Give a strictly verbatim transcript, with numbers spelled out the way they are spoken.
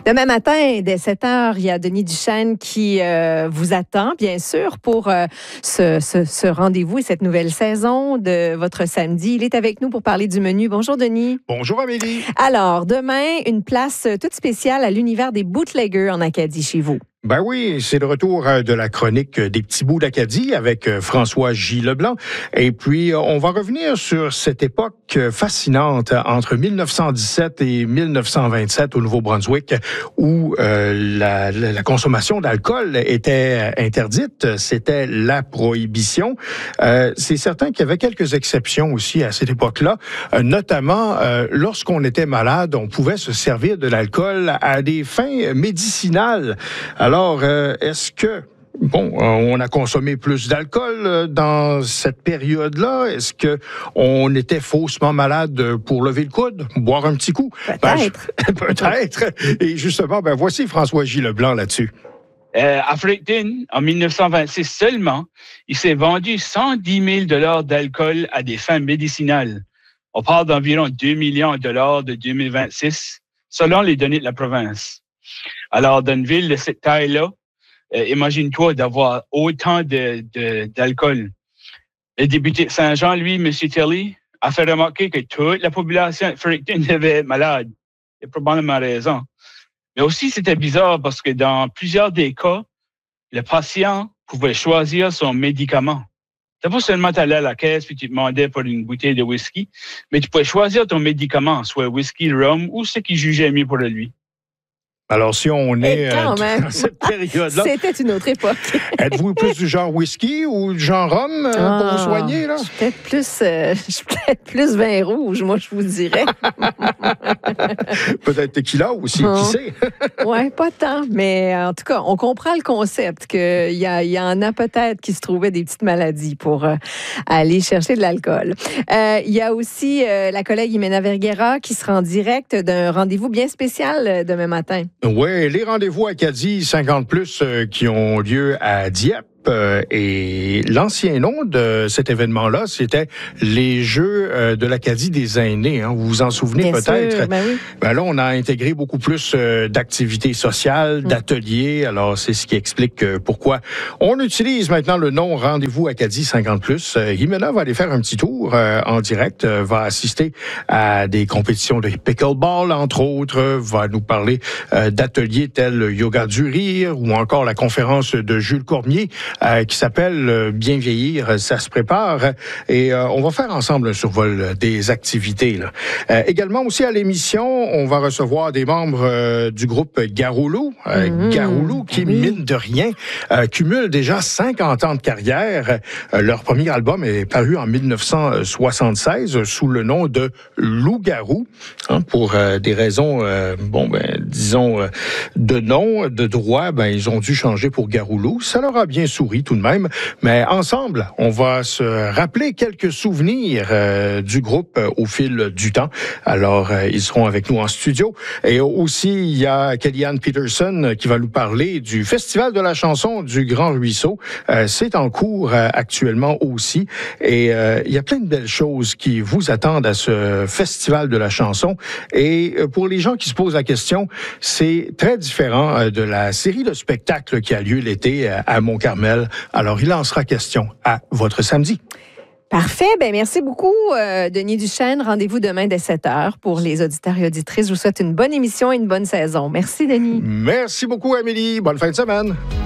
Demain matin, dès sept heures, il y a Denis Duchesne qui euh, vous attend, bien sûr, pour euh, ce, ce, ce rendez-vous et cette nouvelle saison de votre samedi. Il est avec nous pour parler du menu. Bonjour, Denis. Bonjour, Amélie. Alors, demain, une place toute spéciale à l'univers des bootleggers en Acadie chez vous. Ben oui, c'est le retour de la chronique des petits bouts d'Acadie avec François J. Leblanc. Et puis, on va revenir sur cette époque fascinante entre mille neuf cent dix-sept et mille neuf cent vingt-sept au Nouveau-Brunswick où euh, la, la consommation d'alcool était interdite. C'était la prohibition. Euh, c'est certain qu'il y avait quelques exceptions aussi à cette époque-là, euh, notamment euh, lorsqu'on était malade, on pouvait se servir de l'alcool à des fins médicinales. Alors, euh, est-ce que, bon, on a consommé plus d'alcool dans cette période-là? Est-ce que on était faussement malade pour lever le coude, boire un petit coup? Peut-être. Ben, peut-être. Et justement, ben voici François J. Leblanc là-dessus. Euh, à Fredericton, en mille neuf cent vingt-six seulement, il s'est vendu cent dix mille dollars d'alcool à des fins médicinales. On parle d'environ deux millions de dollars de deux mille vingt-six, selon les données de la province. Alors, dans une ville de cette taille-là, euh, imagine-toi d'avoir autant de, de, d'alcool. Le député de Saint-Jean, lui, M. Tilly, a fait remarquer que toute la population de Fredericton devait être malade. Il a probablement raison. Mais aussi, c'était bizarre parce que dans plusieurs des cas, le patient pouvait choisir son médicament. C'est pas seulement t'allais à la caisse puis tu te demandais pour une bouteille de whisky, mais tu pouvais choisir ton médicament, soit whisky, rhum ou ce qui jugeait mieux pour lui. Alors, si on est euh, dans cette période-là... C'était une autre époque. Êtes-vous plus du genre whisky ou du genre rhum euh, ah, pour vous soigner, là? Je suis peut-être plus, euh, je suis peut-être plus vin rouge, moi, je vous dirais. Peut-être tequila aussi, oh. Qui sait? Oui, pas tant. Mais en tout cas, on comprend le concept qu'il y, a, il y en a peut-être qui se trouvaient des petites maladies pour euh, aller chercher de l'alcool. Euh, il y a aussi euh, la collègue Jimena Verguera qui sera en direct d'un rendez-vous bien spécial euh, demain matin. Oui, les rendez-vous Acadie cinquante plus euh, qui ont lieu à Dieppe. Euh, et l'ancien nom de cet événement-là, c'était les Jeux euh, de l'Acadie des aînés. Hein. Vous vous en souvenez Bien peut-être? Sûr, ben oui. Ben là, on a intégré beaucoup plus euh, d'activités sociales, d'ateliers. Alors, c'est ce qui explique euh, pourquoi on utilise maintenant le nom Rendez-vous Acadie cinquante plus. Euh, Jimena va aller faire un petit tour euh, en direct, euh, va assister à des compétitions de pickleball, entre autres, va nous parler euh, d'ateliers tels Yoga du rire ou encore la conférence de Jules Cormier, Euh, qui s'appelle euh, Bien vieillir, ça se prépare. Et euh, on va faire ensemble un survol des activités. Là. Euh, également aussi à l'émission, on va recevoir des membres euh, du groupe Garoulou. Euh, mmh, Garoulou qui, oui. mine de rien, euh, cumule déjà cinquante ans de carrière. Euh, leur premier album est paru en mille neuf cent soixante-seize sous le nom de Loup-garou. Hein, pour euh, des raisons, euh, bon ben, disons, euh, de nom, de droit, ben ils ont dû changer pour Garoulou. Ça leur a bien souris tout de même, mais ensemble, on va se rappeler quelques souvenirs euh, du groupe euh, au fil du temps. Alors, euh, ils seront avec nous en studio. Et aussi, il y a Kellyanne Peterson qui va nous parler du Festival de la chanson du Grand Ruisseau. Euh, c'est en cours euh, actuellement aussi. Et euh, il y a plein de belles choses qui vous attendent à ce Festival de la chanson. Et euh, pour les gens qui se posent la question, c'est très différent euh, de la série de spectacles qui a lieu l'été euh, à Mont-Carmel. Alors, il en sera question à votre samedi. Parfait. Ben merci beaucoup, euh, Denis Duchesne. Rendez-vous demain dès sept heures pour les auditeurs et auditrices. Je vous souhaite une bonne émission et une bonne saison. Merci, Denis. Merci beaucoup, Amélie. Bonne fin de semaine.